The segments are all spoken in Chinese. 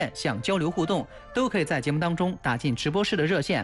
想交流互动，都可以在节目当中打进直播室的热线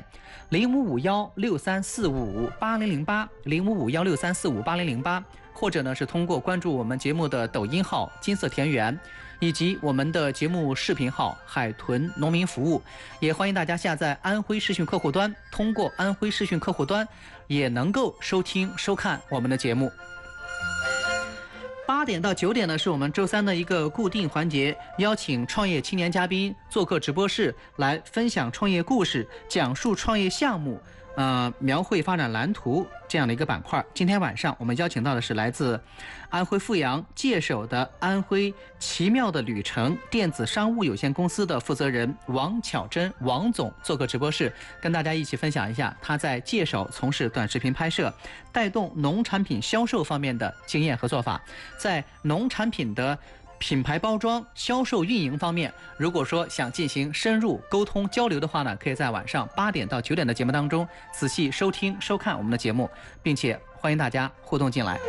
055163458008055163458008，或者呢是通过关注我们节目的抖音号金色田园，以及我们的节目视频号海豚农民服务。也欢迎大家下载安徽视讯客户端，通过安徽视讯客户端也能够收听收看我们的节目。8点到9点呢，是我们周三的一个固定环节，邀请创业青年嘉宾做客直播室，来分享创业故事，讲述创业项目，描绘发展蓝图这样的一个板块。今天晚上我们邀请到的是来自安徽阜阳界首的安徽奇妙的旅程电子商务有限公司的负责人王巧珍王总做客直播室，跟大家一起分享一下他在界首从事短视频拍摄、带动农产品销售方面的经验和做法。在农产品的品牌包装、销售运营方面，如果说想进行深入沟通交流的话呢，可以在晚上8点到9点的节目当中仔细收听收看我们的节目，并且欢迎大家互动进来。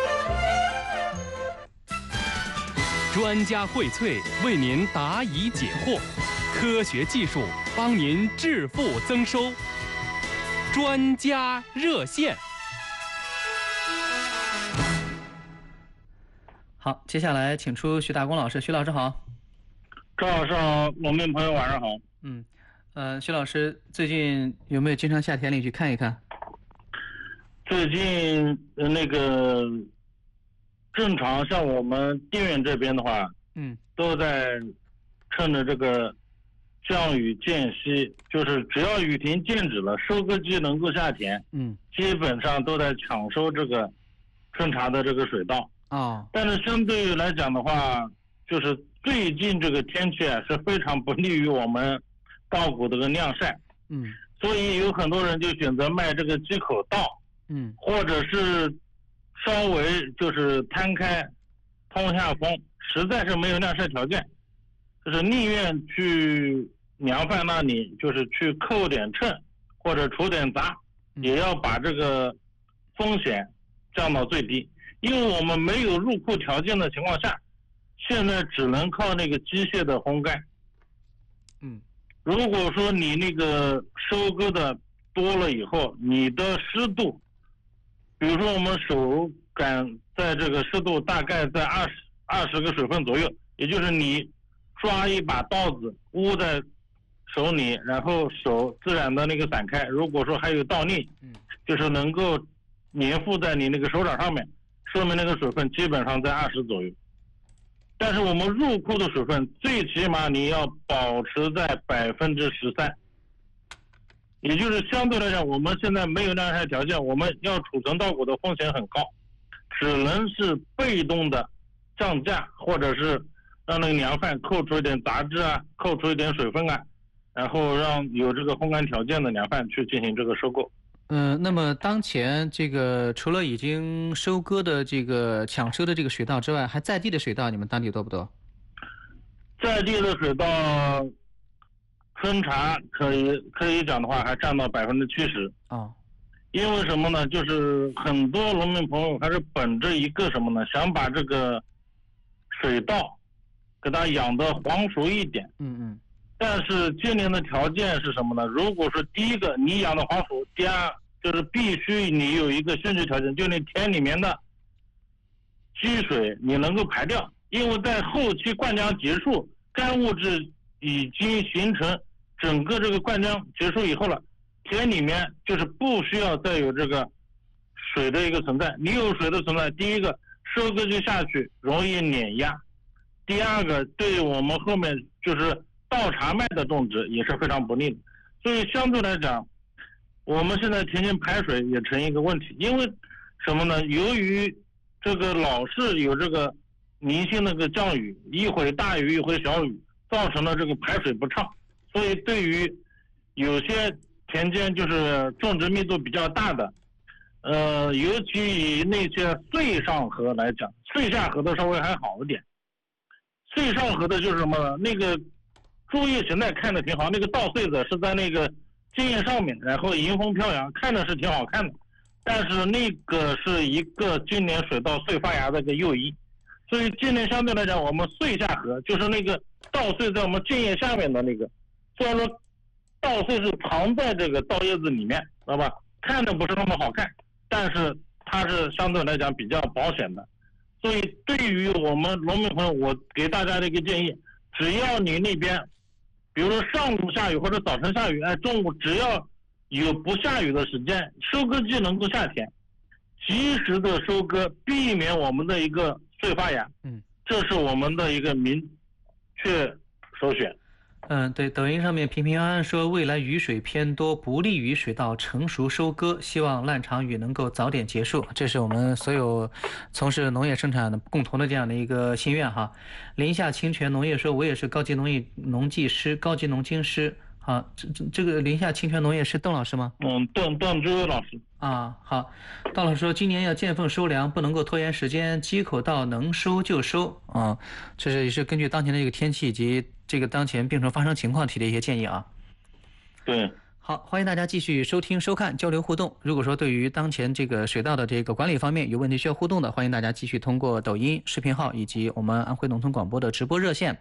专家荟萃，为您答疑解惑，科学技术帮您致富增收。专家热线。 好，接下来请出徐大功老师。徐老师好。 赵老师好，农民朋友晚上好。 徐老师最近有没有经常下田里去看一看？ 最近那个正常像我们定远这边的话，都在趁着这个降雨间隙，就是只要雨停静止了，收割机能够下田，基本上都在抢收这个春茶的这个水稻。但是相对于来讲的话，就是最近这个天气啊是非常不利于我们稻谷这个晾晒，所以有很多人就选择卖这个机口稻，或者是稍微就是摊开通下风，实在是没有晾晒条件，就是宁愿去粮贩那里就是去扣点秤或者除点杂，也要把这个风险降到最低。因为我们没有入库条件的情况下，现在只能靠那个机械的烘干。如果说你那个收割的多了以后，你的湿度，比如说我们手感在这个湿度大概在20个水分左右，也就是你抓一把稻子捂在手里，然后手自然的那个散开，如果说还有稻粒，就是能够粘附在你那个手掌上面，说明那个水分基本上在20左右。但是我们入库的水分最起码你要保持在13%，也就是相对来讲，我们现在没有晾晒条件，我们要储存稻谷的风险很高，只能是被动的降价，或者是让那个粮贩扣除一点杂质啊，扣除一点水分啊，然后让有这个烘干条件的粮贩去进行这个收购。 那么当前这个除了已经收割的这个抢收的这个水稻之外，还在地的水稻你们当地多不多？ 在地的水稻春茶可以讲的话还占到70%。因为什么呢？就是很多农民朋友还是本着一个什么呢？想把这个水稻给它养得黄熟一点。但是今年的条件是什么呢？如果说第一个你养的黄熟，第二就是必须你有一个先决条件，就你田里面的积水你能够排掉，因为在后期灌浆结束，干物质已经形成，整个这个灌浆结束以后了，田里面就是不需要再有这个水的一个存在。你有水的存在，第一个收割机下去容易碾压，第二个对我们后面就是稻茶麦的种植也是非常不利的。所以相对来讲，我们现在田间排水也成一个问题。因为什么呢？由于这个老是有这个零星的个降雨，一会大雨一会小雨，造成了这个排水不畅，所以对于有些田间就是种植密度比较大的，尤其以那些穗上河来讲，穗下河的稍微还好一点。穗上河的就是什么呢？那个树叶形态看着挺好，那个稻穗子是在那个茎叶上面，然后迎风飘扬，看着是挺好看的。但是那个是一个今年水稻穗发芽的一个诱因， 所以今年相对来讲，我们穗下核就是那个稻穗在我们茎叶下面的那个，虽然说稻穗是藏在这个稻叶子里面，知道吧？看着不是那么好看，但是它是相对来讲比较保险的。所以对于我们农民朋友，我给大家的一个建议，只要你那边比如说上午下雨或者早晨下雨，中午只要有不下雨的时间，收割机能够下田，及时的收割，避免我们的一个穗发芽。这是我们的一个明确首选。 对，抖音上面平平安安说，未来雨水偏多，不利于水稻成熟收割，希望烂场雨能够早点结束。这是我们所有从事农业生产的共同的这样的一个心愿哈。林下清泉农业说，我也是高级农技师、高级农经师。好，这个林下清泉农业是邓老师吗？ 邓志伟老师。 好，邓老师说今年要见缝收粮，不能够拖延时间，机口稻能收就收啊。这也是根据当前的这个天气以及这个当前病虫发生情况提的一些建议啊。 对。 好，欢迎大家继续收听、收看、交流互动。如果说对于当前这个水稻的这个管理方面有问题需要互动的，欢迎大家继续通过抖音视频号以及我们安徽农村广播的直播热线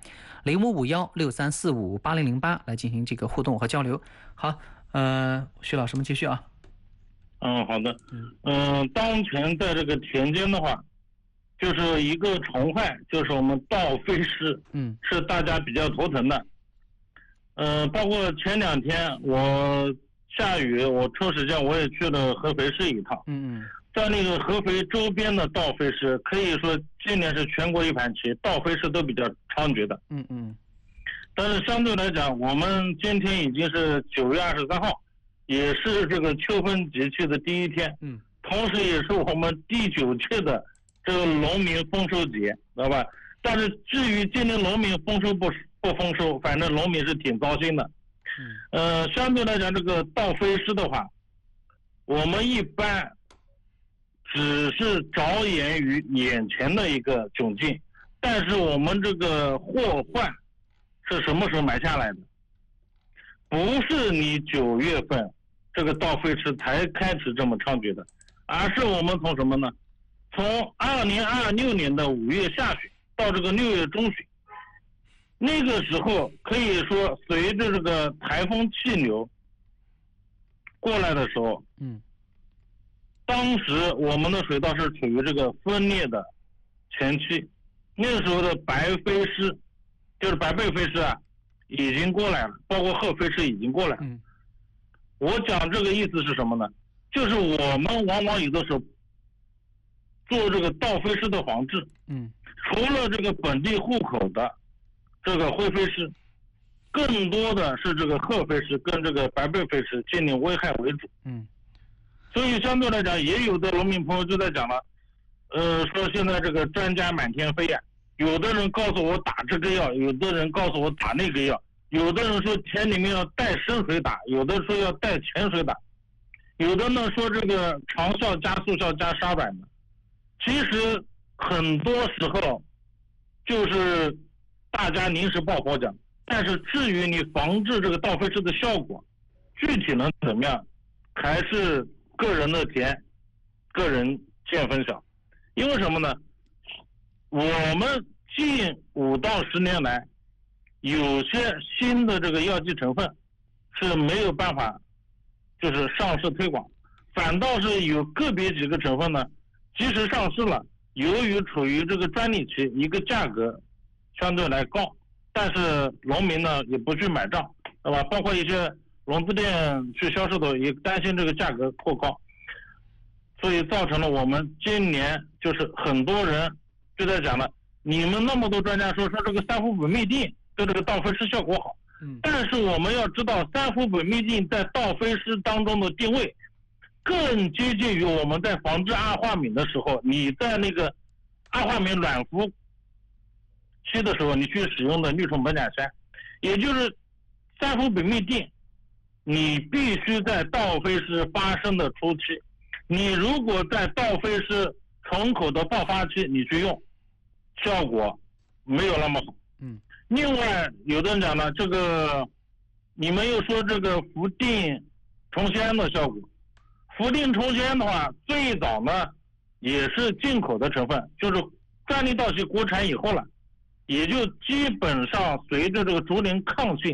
055163458008来进行这个互动和交流。好，徐老师们继续啊。 好的。当前在这个田间的话，就是一个虫害，就是我们稻飞虱，是大家比较头疼的。包括前2天我下雨，我抽时间我也去了合肥市一趟。在那个合肥周边的稻飞虱，可以说今年是全国一盘棋，稻飞虱都比较猖獗的。但是相对来讲，我们今天已经是9月23号，也是这个秋分节气的第一天。同时也是我们第9届的这个农民丰收节，知道吧？但是至于今年农民丰收不丰收，反正农民是挺糟心的。相对来讲，这个稻飞虱的话，我们一般只是着眼于眼前的一个窘境，但是我们这个祸患是什么时候埋下来的？不是你9月份这个稻飞虱才开始这么猖獗的，而是我们从什么呢？从2026年的5月下旬到这个6月中旬，那个时候可以说随着这个台风气流过来的时候，当时我们的水稻是处于这个分裂的前期，那个时候的白飞虱，就是白背飞虱已经过来了，包括褐飞虱已经过来了。我讲这个意思是什么呢？就是我们往往有的时候做这个稻飞虱的防治，除了这个本地户口的这个灰飞虱，更多的是这个褐飞虱跟这个白背飞虱进行危害为主。所以相对来讲，也有的农民朋友就在讲了，说现在这个专家满天飞有的人告诉我打这个药，有的人告诉我打那个药，有的人说田里面要带深水打，有的说要带浅水打，有的呢说这个长效加速效加杀软的。其实很多时候就是大家临时抱佛脚，但是至于你防治这个稻飞虱的效果具体能怎么样，还是个人的田个人见分晓。因为什么呢？我们近5到10年来，有些新的这个药剂成分是没有办法就是上市推广，反倒是有个别几个成分呢，即使上市了，由于处于这个专利期，一个价格相对来高，但是农民呢也不去买账，对吧？包括一些农资店去销售的也担心这个价格过高，所以造成了我们今年就是很多人就在讲了，你们那么多专家说这个3氟苯嘧啶对这个稻飞虱效果好，但是我们要知道3氟苯嘧啶在稻飞虱当中的定位更接近于我们在防治二化敏的时候，你在那个二化敏卵孵期的时候你去使用的氯虫苯甲酰，也就是3氟苯嘧啶，你必须在稻飞虱发生的初期，你如果在稻飞虱虫口的爆发期你去用，效果没有那么好。另外有的人讲呢，这个你们又说这个氟定虫酰的效果，氟定虫酰的话最早呢也是进口的成分，就是专利到期国产以后了，也就基本上随着这个竹林抗汛